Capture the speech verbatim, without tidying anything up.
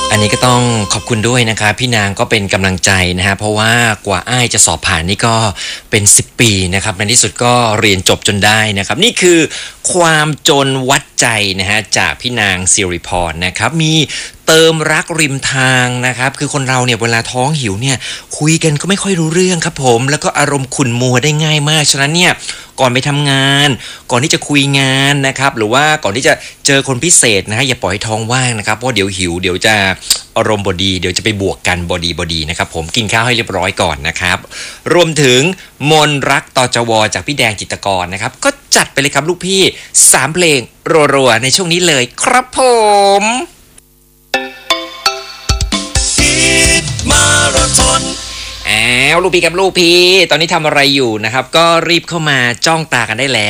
อันนี้ก็ต้องขอบคุณด้วยนะครับพี่นางก็เป็นกำลังใจนะฮะเพราะว่ากว่าอ้ายจะสอบผ่านนี่ก็เป็นสิบปีนะครับในที่สุดก็เรียนจบจนได้นะครับนี่คือความจนวัดใจนะฮะจากพี่นางสิริพรนะครับมีเติมรักริมทางนะครับคือคนเราเนี่ยเวลาท้องหิวเนี่ยคุยกันก็ไม่ค่อยรู้เรื่องครับผมแล้วก็อารมณ์ขุ่นมัวได้ง่ายมากฉะนั้นเนี่ยก่อนไปทำงานก่อนที่จะคุยงานนะครับหรือว่าก่อนที่จะเจอคนพิเศษนะฮะอย่าปล่อยให้ท้องว่างนะครับเพราะเดี๋ยวหิวเดี๋ยวจะอารมณ์บดีเดี๋ยวจะไปบวกกันบดีบดีนะครับผมกินข้าวให้เรียบร้อยก่อนนะครับรวมถึงมนรักตจวจากพี่แดงจิตรกรนะครับก็จัดไปเลยครับลูกพี่สามเพลงรัวๆในช่วงนี้เลยครับผมมาราธอนอ้าวลูกพี่กับลูกพี่ตอนนี้ทำอะไรอยู่นะครับก็รีบเข้ามาจ้องตากันได้แล้ว